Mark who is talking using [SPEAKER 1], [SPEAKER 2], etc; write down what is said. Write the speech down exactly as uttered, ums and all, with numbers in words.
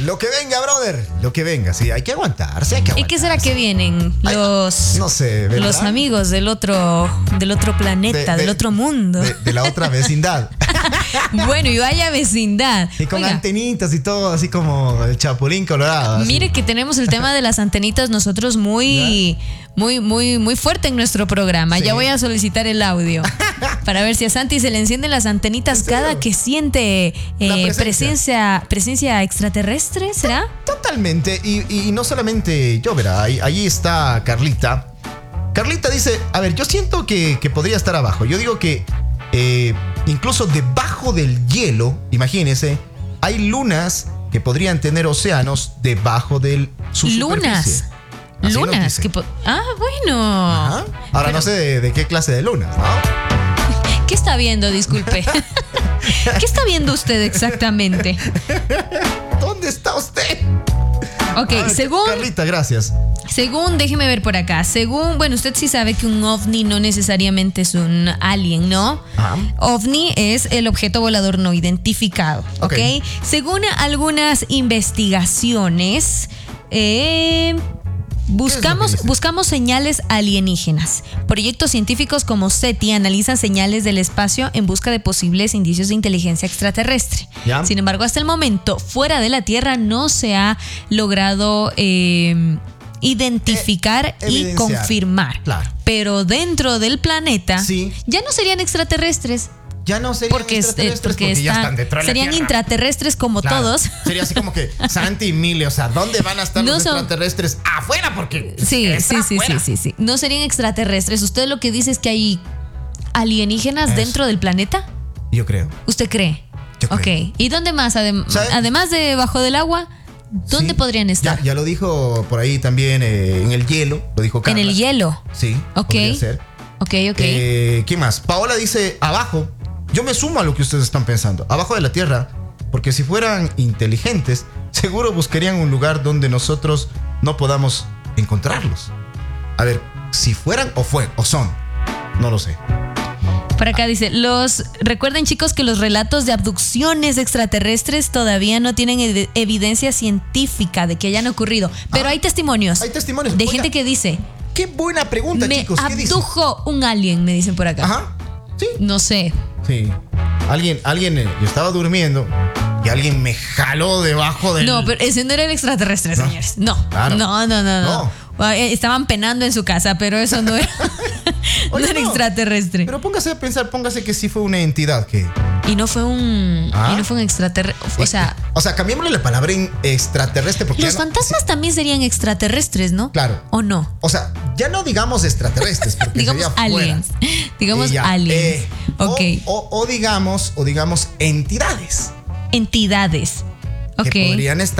[SPEAKER 1] Lo que venga, brother. Lo que venga, sí, hay que aguantarse, hay que aguantarse.
[SPEAKER 2] ¿Y qué será que vienen? Los,
[SPEAKER 1] Ay, no sé, ¿verdad?
[SPEAKER 2] los amigos del otro, del otro planeta,
[SPEAKER 1] De- de-
[SPEAKER 2] del otro mundo.
[SPEAKER 1] De, de la otra vecindad.
[SPEAKER 2] Bueno, y vaya vecindad.
[SPEAKER 1] Y con
[SPEAKER 2] Oiga,
[SPEAKER 1] antenitas y todo, así como el Chapulín Colorado. así.
[SPEAKER 2] mire que tenemos el tema de las antenitas nosotros muy, muy, muy, muy fuerte en nuestro programa.
[SPEAKER 1] Sí.
[SPEAKER 2] Ya voy a solicitar el audio para ver si a Santi se le encienden las antenitas
[SPEAKER 1] ¿En serio?
[SPEAKER 2] cada que siente
[SPEAKER 1] La
[SPEAKER 2] eh,
[SPEAKER 1] presencia.
[SPEAKER 2] presencia, presencia extraterrestre, ¿será?
[SPEAKER 1] Totalmente. Y, y- y no solamente yo, verá. Ahí, ahí está Carlita. Carlita dice, a ver, yo siento que, que podría estar abajo. Yo digo que eh, incluso debajo del hielo, imagínense, hay lunas que podrían tener océanos debajo de su
[SPEAKER 2] Lunas.
[SPEAKER 1] superficie. Así nos
[SPEAKER 2] Lunas.
[SPEAKER 1] dice.
[SPEAKER 2] Que po- ah, bueno.
[SPEAKER 1] Ajá. Ahora
[SPEAKER 2] Pero-
[SPEAKER 1] no sé de, de qué clase de lunas, ¿no?
[SPEAKER 2] ¿Qué está viendo? Disculpe. ¿Qué está viendo usted exactamente?
[SPEAKER 1] ¿Dónde está usted?
[SPEAKER 2] Ok,
[SPEAKER 1] Ah,
[SPEAKER 2] según,
[SPEAKER 1] Carlita, gracias.
[SPEAKER 2] según, déjeme ver por acá. Según, bueno, usted sí sabe que un ovni no necesariamente es un alien, ¿no?
[SPEAKER 1] Ajá.
[SPEAKER 2] OVNI es el objeto volador no identificado, ¿ok?
[SPEAKER 1] Ok.
[SPEAKER 2] Según algunas investigaciones, eh, buscamos,
[SPEAKER 1] dice?
[SPEAKER 2] buscamos señales alienígenas. Proyectos científicos como SETI analizan señales del espacio en busca de posibles indicios de inteligencia extraterrestre.
[SPEAKER 1] Ya.
[SPEAKER 2] Sin embargo, hasta el momento, fuera de la Tierra no se ha logrado eh, identificar
[SPEAKER 1] Eh,
[SPEAKER 2] y
[SPEAKER 1] evidenciar.
[SPEAKER 2] confirmar.
[SPEAKER 1] Claro.
[SPEAKER 2] Pero dentro del planeta
[SPEAKER 1] Sí.
[SPEAKER 2] ya no serían extraterrestres.
[SPEAKER 1] Ya no serían
[SPEAKER 2] Porque, es- eh,
[SPEAKER 1] extraterrestres
[SPEAKER 2] porque
[SPEAKER 1] porque ya
[SPEAKER 2] están-
[SPEAKER 1] están dentro de la
[SPEAKER 2] serían
[SPEAKER 1] Tierra.
[SPEAKER 2] intraterrestres como
[SPEAKER 1] Claro.
[SPEAKER 2] todos.
[SPEAKER 1] Sería así como que Santi y Mile, o sea, ¿dónde van a estar
[SPEAKER 2] No
[SPEAKER 1] los
[SPEAKER 2] son-
[SPEAKER 1] extraterrestres? Afuera, porque
[SPEAKER 2] Sí,
[SPEAKER 1] está
[SPEAKER 2] sí, sí, sí,
[SPEAKER 1] afuera.
[SPEAKER 2] sí, sí. No serían extraterrestres. ¿Usted lo que dice es que hay alienígenas
[SPEAKER 1] Eso.
[SPEAKER 2] dentro del planeta?
[SPEAKER 1] Yo creo.
[SPEAKER 2] ¿Usted cree?
[SPEAKER 1] Yo creo.
[SPEAKER 2] Ok. ¿Y dónde más? Adem-
[SPEAKER 1] ¿Sabe?
[SPEAKER 2] Además de bajo del agua, ¿dónde
[SPEAKER 1] Sí.
[SPEAKER 2] podrían estar?
[SPEAKER 1] Ya, ya lo dijo por ahí también eh, en el hielo, lo dijo
[SPEAKER 2] En
[SPEAKER 1] Carla.
[SPEAKER 2] el hielo.
[SPEAKER 1] Sí,
[SPEAKER 2] Ok.
[SPEAKER 1] podría ser.
[SPEAKER 2] Ok, ok.
[SPEAKER 1] Eh, ¿Qué más? Paola dice, abajo. Yo me sumo a lo que ustedes están pensando. Abajo de la Tierra, porque si fueran inteligentes, seguro buscarían un lugar donde nosotros no podamos encontrarlos. A ver, si fueran o fue o son, no lo sé.
[SPEAKER 2] Por acá dice, los recuerden chicos que los relatos de abducciones extraterrestres todavía no tienen ev- evidencia científica de que hayan ocurrido, pero
[SPEAKER 1] Ah,
[SPEAKER 2] hay testimonios.
[SPEAKER 1] hay testimonios.
[SPEAKER 2] de
[SPEAKER 1] Oiga,
[SPEAKER 2] gente que dice,
[SPEAKER 1] Qué buena pregunta,
[SPEAKER 2] me
[SPEAKER 1] chicos. ¿Qué dicen?
[SPEAKER 2] abdujo un alien, me dicen por acá.
[SPEAKER 1] Ajá. Sí.
[SPEAKER 2] No sé.
[SPEAKER 1] Sí. Alguien, alguien, eh, yo estaba durmiendo y alguien me jaló debajo del.
[SPEAKER 2] No, pero ese no era el extraterrestre,
[SPEAKER 1] No.
[SPEAKER 2] señores. No.
[SPEAKER 1] Claro.
[SPEAKER 2] No, no, no, no.
[SPEAKER 1] No.
[SPEAKER 2] Ah, eh, Estaban penando en su casa, pero eso no era, no
[SPEAKER 1] Oye,
[SPEAKER 2] era
[SPEAKER 1] no.
[SPEAKER 2] extraterrestre.
[SPEAKER 1] Pero póngase a pensar, póngase que sí fue una entidad que.
[SPEAKER 2] Y no fue un.
[SPEAKER 1] Ah.
[SPEAKER 2] Y no fue un extraterrestre. O sea,
[SPEAKER 1] O sea, cambiémosle la palabra en extraterrestre porque.
[SPEAKER 2] los
[SPEAKER 1] ya no-
[SPEAKER 2] fantasmas también serían extraterrestres, ¿no?
[SPEAKER 1] Claro.
[SPEAKER 2] ¿O no?
[SPEAKER 1] O sea, ya no digamos extraterrestres, porque
[SPEAKER 2] Digamos
[SPEAKER 1] sería fuera.
[SPEAKER 2] aliens. Digamos
[SPEAKER 1] Y ya,
[SPEAKER 2] aliens.
[SPEAKER 1] eh,
[SPEAKER 2] Ok.
[SPEAKER 1] O, o- o digamos, o digamos entidades
[SPEAKER 2] Entidades. Ok.
[SPEAKER 1] que podrían estar